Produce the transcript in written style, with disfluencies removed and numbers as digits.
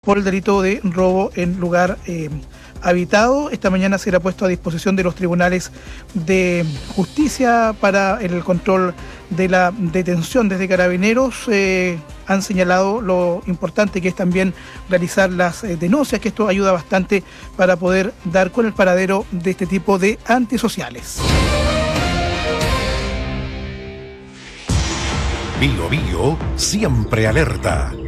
por el delito de robo en lugar habitado. Esta mañana será puesto a disposición de los tribunales de justicia para el control de la detención. Desde Carabineros han señalado lo importante que es también realizar las denuncias, que esto ayuda bastante para poder dar con el paradero de este tipo de antisociales. Bio Bio siempre alerta.